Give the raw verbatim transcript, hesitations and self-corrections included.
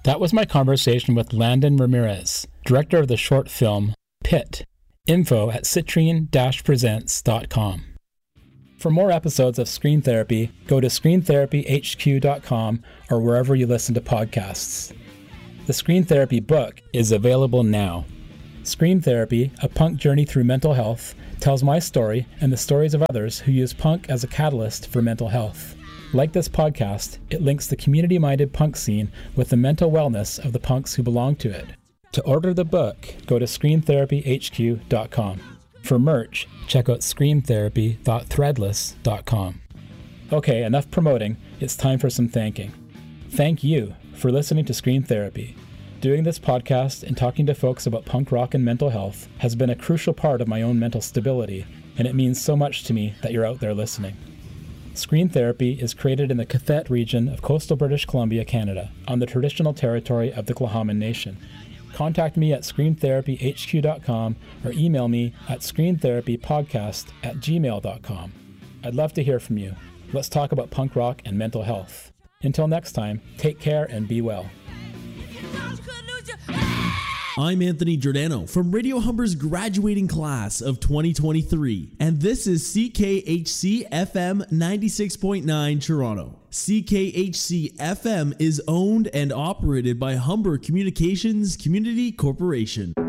That was my conversation with Landon Ramirez, director of the short film Pit. Info at citrine dash presents dot com. For more episodes of Screen Therapy, go to screen therapy h q dot com or wherever you listen to podcasts. The Screen Therapy book is available now. Screen Therapy, A Punk Journey Through Mental Health, tells my story and the stories of others who use punk as a catalyst for mental health. Like this podcast, it links the community-minded punk scene with the mental wellness of the punks who belong to it. To order the book, go to screen therapy h q dot com. For merch, check out screen therapy dot threadless dot com. Okay, enough promoting. It's time for some thanking. Thank you for listening to Screen Therapy. Doing this podcast and talking to folks about punk rock and mental health has been a crucial part of my own mental stability, and it means so much to me that you're out there listening. Screen Therapy is created in the Cathet region of coastal British Columbia, Canada, on the traditional territory of the Tla'amin Nation. Contact me at screen therapy h q dot com or email me at screen therapy podcast at gmail dot com. I'd love to hear from you. Let's talk about punk rock and mental health. Until next time, take care and be well. I'm Anthony Giordano from Radio Humber's graduating class of twenty twenty-three, and this is C K H C F M ninety-six point nine Toronto. C K H C F M is owned and operated by Humber Communications Community Corporation.